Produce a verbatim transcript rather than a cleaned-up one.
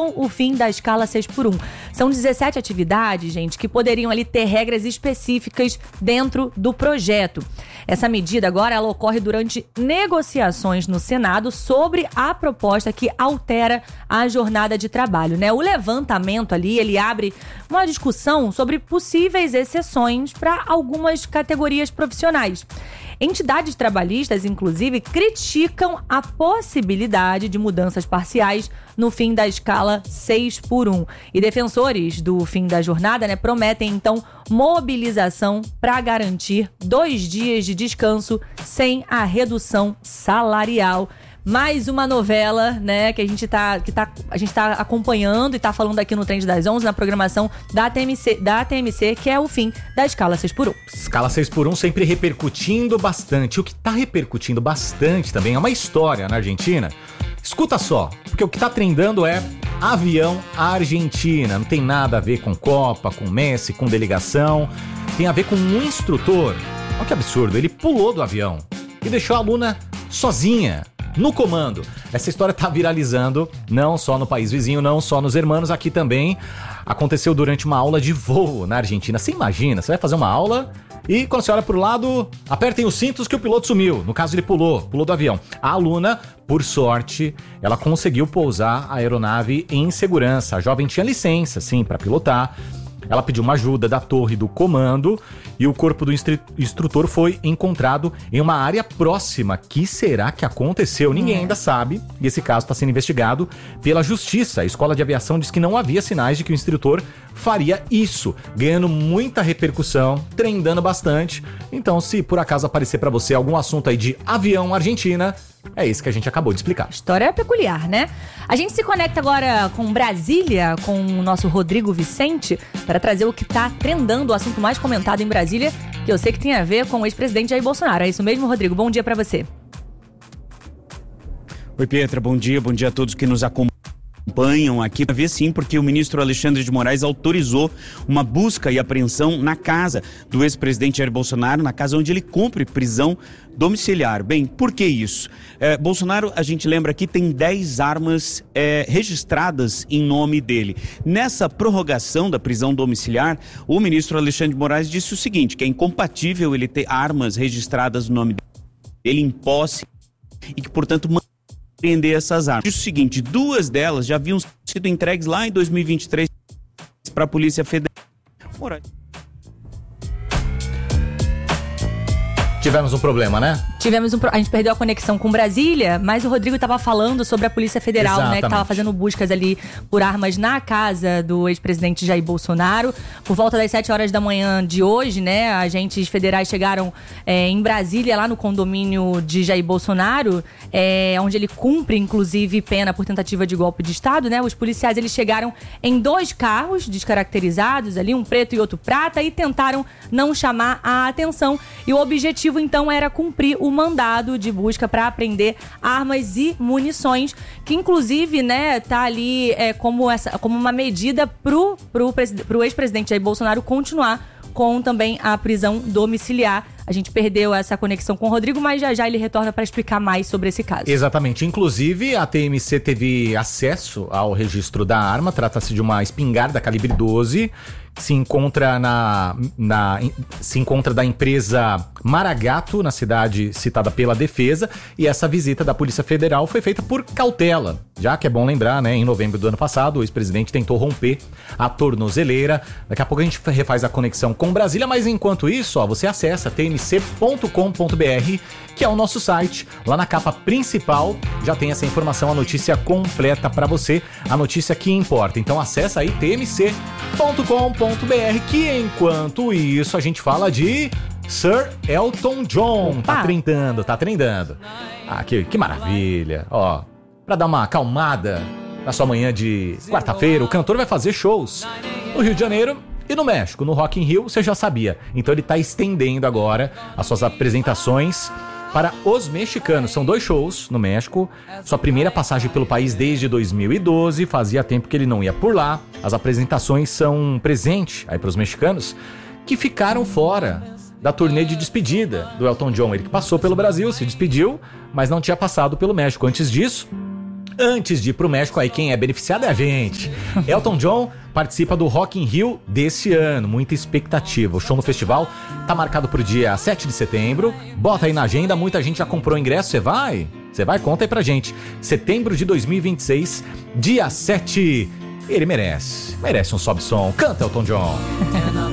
com o fim da escala seis por um. São dezessete atividades, gente, que poderiam ali ter regras específicas dentro do projeto. Essa medida agora ela ocorre durante negociações no Senado sobre a proposta que altera a jornada de trabalho, né? O levantamento ali, ele abre uma discussão sobre possíveis exceções para algumas categorias profissionais. Entidades trabalhistas, inclusive, criticam a possibilidade de mudanças parciais no fim da escala seis por um. E defensores do fim da jornada, né, prometem, então, mobilização para garantir dois dias de descanso sem a redução salarial. Mais uma novela, né, que a gente tá, que tá, a gente tá acompanhando e tá falando aqui no Trend das onze, na programação da T M C, da T M C, que é o fim da escala seis por um. Escala seis por um sempre repercutindo bastante. O que tá repercutindo bastante também é uma história na Argentina. Escuta só, porque o que tá trendando é avião Argentina. Não tem nada a ver com Copa, com Messi, com delegação. Tem a ver com um instrutor. Olha que absurdo, ele pulou do avião e deixou a aluna sozinha no comando. Essa história tá viralizando, não só no país vizinho, não só nos hermanos, aqui também. Aconteceu durante uma aula de voo na Argentina. Você imagina, você vai fazer uma aula e quando você olha pro lado, apertem os cintos que o piloto sumiu. No caso, ele pulou, pulou do avião. A aluna, por sorte, ela conseguiu pousar a aeronave em segurança. A jovem tinha licença, sim, para pilotar. Ela pediu uma ajuda da torre do comando e o corpo do instru- instrutor foi encontrado em uma área próxima. Que será que aconteceu? Ninguém É. ainda sabe e esse caso está sendo investigado pela Justiça. A Escola de Aviação diz que não havia sinais de que o instrutor faria isso, ganhando muita repercussão, trendando bastante. Então, se por acaso aparecer para você algum assunto aí de avião Argentina, é isso que a gente acabou de explicar. História peculiar, né? A gente se conecta agora com Brasília, com o nosso Rodrigo Vicente, para trazer o que tá trendando, o assunto mais comentado em Brasília, que eu sei que tem a ver com o ex-presidente Jair Bolsonaro. É isso mesmo, Rodrigo? Bom dia para você. Oi, Pietra, bom dia, bom dia a todos que nos acompanham. acompanham aqui para ver sim, porque o ministro Alexandre de Moraes autorizou uma busca e apreensão na casa do ex-presidente Jair Bolsonaro, na casa onde ele cumpre prisão domiciliar. Bem, por que isso? É, Bolsonaro, a gente lembra aqui, tem dez armas é, registradas em nome dele. Nessa prorrogação da prisão domiciliar, o ministro Alexandre de Moraes disse o seguinte, que é incompatível ele ter armas registradas no nome dele em posse e que, portanto, prender essas armas. Diz o seguinte, duas delas já haviam sido entregues lá em dois mil e vinte e três para a Polícia Federal. Moraes. Tivemos um problema, né? Tivemos um pro... A gente perdeu a conexão com Brasília, mas o Rodrigo estava falando sobre a Polícia Federal, Exatamente. né? Que estava fazendo buscas ali por armas na casa do ex-presidente Jair Bolsonaro. Por volta das sete horas da manhã de hoje, né? Agentes federais chegaram é, em Brasília, lá no condomínio de Jair Bolsonaro, é, onde ele cumpre, inclusive, pena por tentativa de golpe de Estado, né? Os policiais, eles chegaram em dois carros descaracterizados ali, um preto e outro prata, e tentaram não chamar a atenção. E o objetivo, então, era cumprir o mandado de busca para apreender armas e munições, que inclusive, né, tá ali é, como, essa, como uma medida pro, pro, pro ex-presidente Jair Bolsonaro continuar com também a prisão domiciliar. A gente perdeu essa conexão com o Rodrigo, mas já já ele retorna para explicar mais sobre esse caso. Exatamente. Inclusive, a T M C teve acesso ao registro da arma. Trata-se de uma espingarda calibre doze. Se encontra na, na se encontra da empresa Maragato, na cidade citada pela defesa, e essa visita da Polícia Federal foi feita por cautela, já que é bom lembrar, né, em novembro do ano passado, o ex-presidente tentou romper a tornozeleira. Daqui a pouco a gente refaz a conexão com Brasília, mas enquanto isso, ó, você acessa t m c ponto com ponto b r, que é o nosso site. Lá na capa principal já tem essa informação, a notícia completa para você, a notícia que importa. Então acessa aí t m c ponto com ponto b r, que enquanto isso a gente fala de Sir Elton John. Opa. Tá trendando, tá trendando. Ah, que, que maravilha. Ó, pra dar uma acalmada na sua manhã de quarta-feira, o cantor vai fazer shows no Rio de Janeiro e no México. No Rock in Rio, você já sabia. Então ele tá estendendo agora as suas apresentações para os mexicanos. São dois shows no México. Sua primeira passagem pelo país desde dois mil e doze. Fazia tempo que ele não ia por lá. As apresentações são um presente aí para os mexicanos que ficaram fora da turnê de despedida do Elton John. Ele que passou pelo Brasil, se despediu, mas não tinha passado pelo México. Antes disso, Antes de ir pro México, aí quem é beneficiado é a gente. Elton John participa do Rock in Rio desse ano, muita expectativa. O show no festival tá marcado pro dia sete de setembro. Bota aí na agenda, muita gente já comprou ingresso, você vai? Você vai? Conta aí pra gente. Setembro de dois mil e vinte e seis, dia sete. Ele merece, merece um sobe som. Canta, Elton John.